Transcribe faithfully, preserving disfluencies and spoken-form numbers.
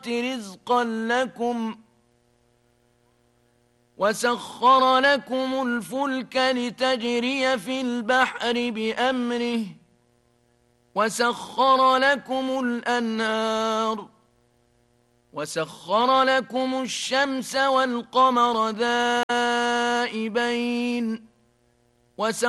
رزقا لكم وسخر لكم الفلك لتجري في البحر بأمره وسخر لكم الأنهار وسخر لكم الشمس والقمر دائبين